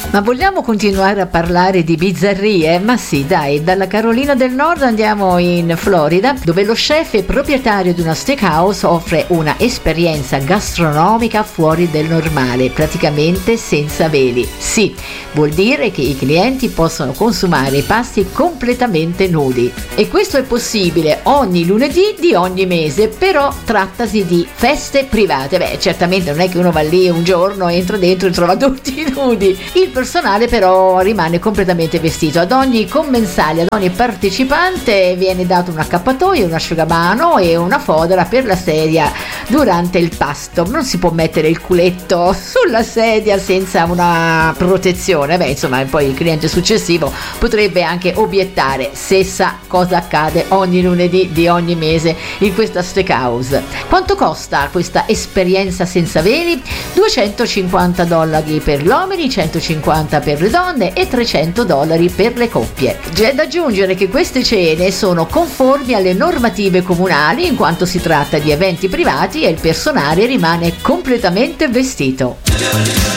Ma vogliamo continuare a parlare di bizzarrie? Ma sì, dai, dalla Carolina del Nord andiamo in Florida, dove lo chef e proprietario di una steakhouse offre una esperienza gastronomica fuori del normale, praticamente senza veli. Sì, vuol dire che i clienti possono consumare i pasti completamente nudi. E questo è possibile ogni lunedì di ogni mese, però trattasi di feste private. Beh, certamente non è che uno va lì un giorno, entra dentro e trova tutti nudi. Il personale però rimane completamente vestito. Ad ogni commensale, ad ogni partecipante viene dato un accappatoio, un asciugamano e una fodera per la sedia durante il pasto. Non si può mettere il culetto sulla sedia senza una protezione. Beh, insomma, poi il cliente successivo potrebbe anche obiettare se sa cosa accade ogni lunedì di ogni mese in questa steakhouse. Quanto costa questa esperienza senza veli? $250 per gli uomini, 150 per le donne e $300 per le coppie. C'è da aggiungere che queste cene sono conformi alle normative comunali in quanto si tratta di eventi privati e il personale rimane completamente vestito.